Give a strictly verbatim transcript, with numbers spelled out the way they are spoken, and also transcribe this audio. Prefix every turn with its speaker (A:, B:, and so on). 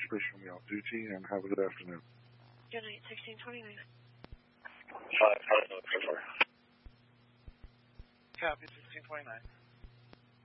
A: officially off duty, and have a good afternoon.
B: Good night, sixteen twenty-nine.
C: Uh, sorry, no, sorry.
D: Copy, sixteen twenty-nine.